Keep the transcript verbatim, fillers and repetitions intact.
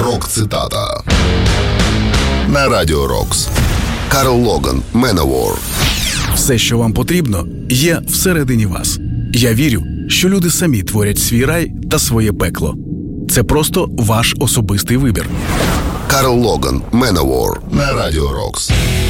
Рок-цитата на Радіо Рокс. Карл Логан, Manowar. Все, що вам потрібно, є всередині вас. Я вірю, що люди самі творять свій рай та своє пекло. Це просто ваш особистий вибір. Карл Логан, Manowar на Радіо Рокс.